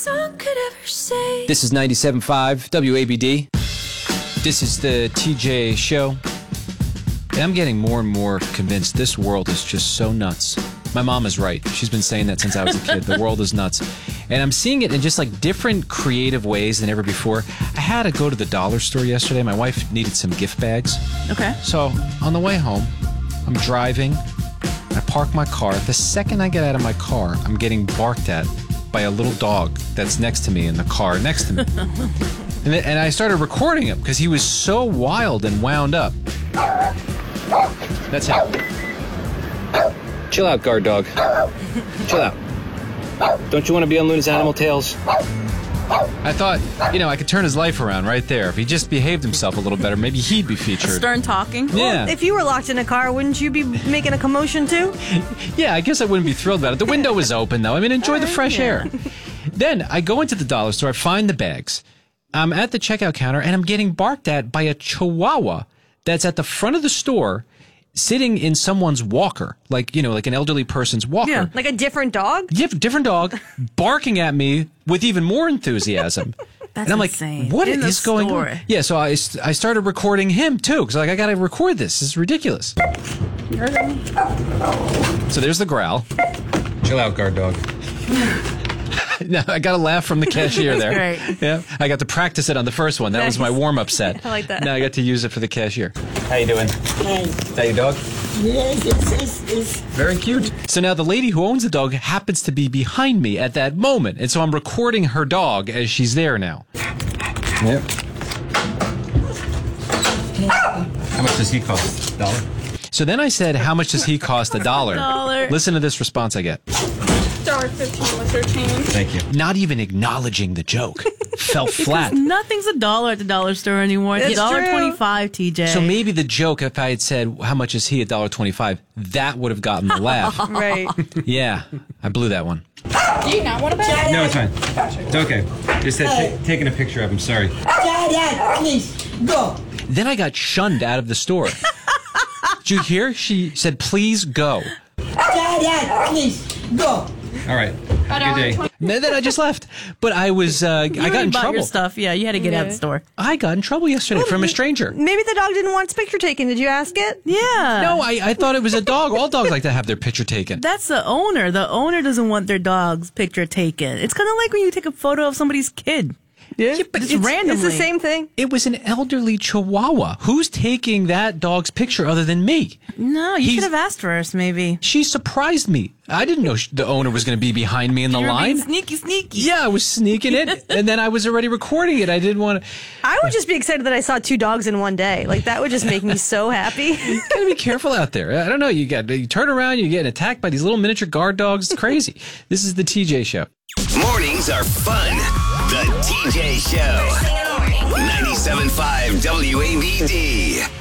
This is 97.5 WABD. This is the TJ show. And I'm getting more and more convinced this world is just so nuts. My mom is right. She's been saying that since I was a kid. The world is nuts. And I'm seeing it in just like different creative ways than ever before. I had to go to the dollar store yesterday. My wife needed some gift bags. Okay. So on the way home, I'm driving. I park my car. The second I get out of my car, I'm getting barked at by a little dog that's next to me in the car next to me. And I started recording him because he was so wild and wound up. That's him. Chill out, guard dog. Chill out. Don't you want to be on Luna's Animal Tales? I thought, I could turn his life around right there. If he just behaved himself a little better, maybe he'd be featured. Stern talking? Yeah. Well, if you were locked in a car, wouldn't you be making a commotion too? Yeah, I guess I wouldn't be thrilled about it. The window was open, though. I mean, enjoy the fresh air. Then I go into the dollar store, I find the bags. I'm at the checkout counter, and I'm getting barked at by a chihuahua that's at the front of the store sitting in someone's walker, like an elderly person's walker. Yeah, like a different dog? Different dog, barking at me with even more enthusiasm. That's and I'm insane. like, what in is going on? Yeah, so I started recording him, too, because I got to record this. This is ridiculous. So there's the growl. Chill out, guard dog. No, I got a laugh from the cashier there. Great. Yeah, I got to practice it on the first one. That was my warm-up set. I like that. Now I got to use it for the cashier. How you doing? Hi. Is that your dog? Yes. Very cute. So now the lady who owns the dog happens to be behind me at that moment, and so I'm recording her dog as she's there now. Yep. How much does he cost? $1? So then I said, how much does he cost? $1. Listen to this response I get. $1.15 with your change. Thank you. Not even acknowledging the joke. Fell flat. Nothing's $1 at the dollar store anymore. It's $1.25, TJ. So maybe the joke, if I had said, how much is he, $1.25, that would have gotten the laugh. Right. Yeah, I blew that one. Do you not want a bag? No, it's fine. It's okay. Just taking a picture of him, sorry. Dad, please, go. Then I got shunned out of the store. Did you hear? She said, please go. Dad, please, go. All right. Have a good day. And then I just left. But I was, I got in trouble. Your stuff. Yeah, you had to get out of the store. I got in trouble yesterday from a stranger. Maybe the dog didn't want its picture taken. Did you ask it? Yeah. No, I thought it was a dog. All dogs like to have their picture taken. That's the owner. The owner doesn't want their dog's picture taken. It's kind of like when you take a photo of somebody's kid. Yeah, but it's randomly. It's the same thing. It was an elderly chihuahua. Who's taking that dog's picture other than me? No, you should have asked first, maybe. She surprised me. I didn't know the owner was going to be behind me in the line. Sneaky. Yeah, I was sneaking it, and then I was already recording it. I didn't want to. I would just be excited that I saw 2 dogs in one day. Like, that would just make me so happy. You gotta be careful out there. I don't know. You turn around, you're getting attacked by these little miniature guard dogs. It's crazy. This is the TJ Show. Mornings are fun. The TJ Show. 97.5 WABD.